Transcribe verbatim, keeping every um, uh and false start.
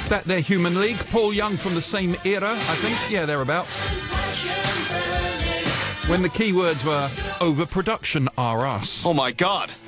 That they're Human League. Paul Young from the same era, I think. Yeah, thereabouts. When the keywords were overproduction, are us. Oh my God.